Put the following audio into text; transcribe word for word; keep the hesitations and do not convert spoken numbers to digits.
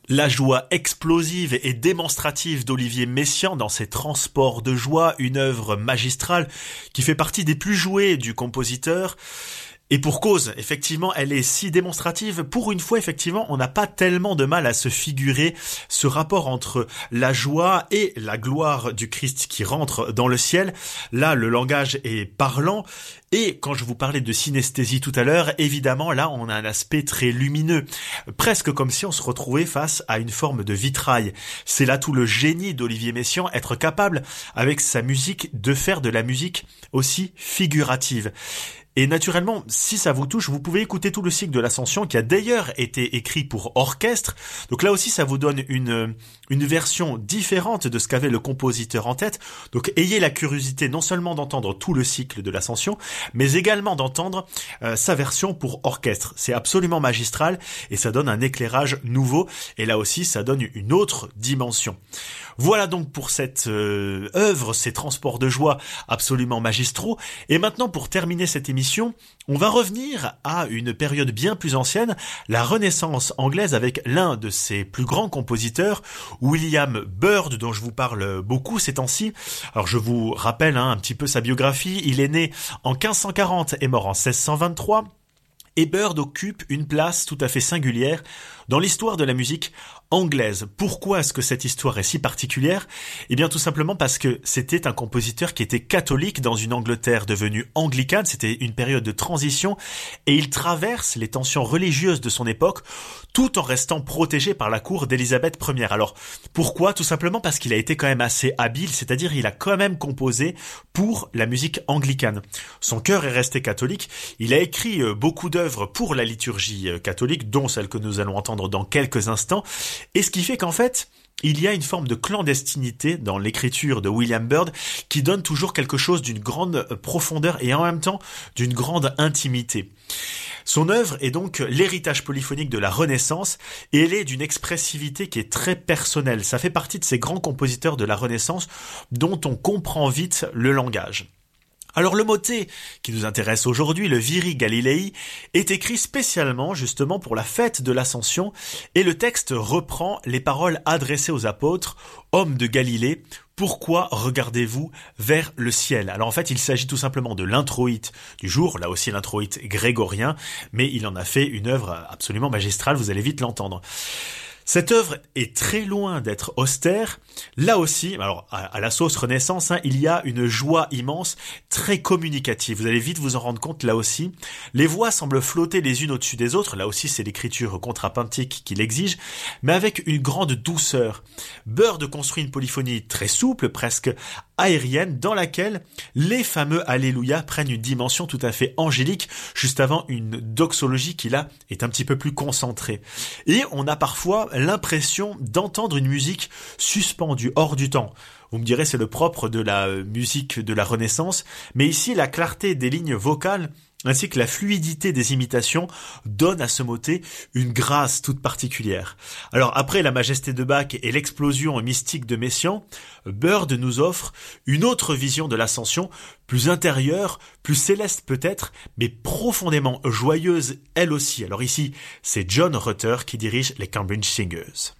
La joie explosive et démonstrative d'Olivier Messiaen dans ses transports de joie, une œuvre magistrale qui fait partie des plus jouées du compositeur. Et pour cause, effectivement, elle est si démonstrative. Pour une fois, effectivement, on n'a pas tellement de mal à se figurer ce rapport entre la joie et la gloire du Christ qui rentre dans le ciel. Là, le langage est parlant. Et quand je vous parlais de synesthésie tout à l'heure, évidemment, là, on a un aspect très lumineux. Presque comme si on se retrouvait face à une forme de vitrail. C'est là tout le génie d'Olivier Messiaen, être capable, avec sa musique, de faire de la musique aussi figurative. Et naturellement, si ça vous touche, vous pouvez écouter tout le cycle de l'Ascension qui a d'ailleurs été écrit pour orchestre. Donc là aussi, ça vous donne une, une version différente de ce qu'avait le compositeur en tête. Donc ayez la curiosité non seulement d'entendre tout le cycle de l'Ascension, mais également d'entendre euh, sa version pour orchestre. C'est absolument magistral et ça donne un éclairage nouveau. Et là aussi, ça donne une autre dimension. Voilà donc pour cette euh, œuvre, ces transports de joie absolument magistraux. Et maintenant, pour terminer cette émission, on va revenir à une période bien plus ancienne, la Renaissance anglaise, avec l'un de ses plus grands compositeurs, William Byrd, dont je vous parle beaucoup ces temps-ci. Alors je vous rappelle hein, un petit peu sa biographie. Il est né en quinze cent quarante et mort en seize cent vingt-trois. Et Byrd occupe une place tout à fait singulière dans l'histoire de la musique anglaise. Pourquoi est-ce que cette histoire est si particulière ? Eh bien tout simplement parce que c'était un compositeur qui était catholique dans une Angleterre devenue anglicane, c'était une période de transition et il traverse les tensions religieuses de son époque tout en restant protégé par la cour d'Élisabeth première. Alors pourquoi ? Tout simplement parce qu'il a été quand même assez habile, c'est-à-dire il a quand même composé pour la musique anglicane. Son cœur est resté catholique, il a écrit beaucoup d'œuvres pour la liturgie catholique, dont celle que nous allons entendre dans quelques instants. Et ce qui fait qu'en fait, il y a une forme de clandestinité dans l'écriture de William Byrd qui donne toujours quelque chose d'une grande profondeur et en même temps d'une grande intimité. Son œuvre est donc l'héritage polyphonique de la Renaissance et elle est d'une expressivité qui est très personnelle. Ça fait partie de ces grands compositeurs de la Renaissance dont on comprend vite le langage. Alors le motet qui nous intéresse aujourd'hui, le Viri Galilei, est écrit spécialement justement pour la fête de l'Ascension et le texte reprend les paroles adressées aux apôtres, hommes de Galilée, pourquoi regardez-vous vers le ciel ? Alors en fait il s'agit tout simplement de l'introïte du jour, là aussi l'introïte grégorien, mais il en a fait une œuvre absolument magistrale, vous allez vite l'entendre. Cette œuvre est très loin d'être austère. Là aussi, alors à, à la sauce Renaissance, hein, il y a une joie immense, très communicative. Vous allez vite vous en rendre compte là aussi. Les voix semblent flotter les unes au-dessus des autres. Là aussi, c'est l'écriture contrapuntique qui l'exige, mais avec une grande douceur. Byrd construit une polyphonie très souple, presque aérienne, dans laquelle les fameux Alléluia prennent une dimension tout à fait angélique, juste avant une doxologie qui là est un petit peu plus concentrée. Et on a parfois l'impression d'entendre une musique suspendue, hors du temps. Vous me direz, c'est le propre de la musique de la Renaissance, mais ici, la clarté des lignes vocales ainsi que la fluidité des imitations donnent à ce motet une grâce toute particulière. Alors après la majesté de Bach et l'explosion mystique de Messiaen, Byrd nous offre une autre vision de l'ascension, plus intérieure, plus céleste peut-être, mais profondément joyeuse elle aussi. Alors ici, c'est John Rutter qui dirige les Cambridge Singers.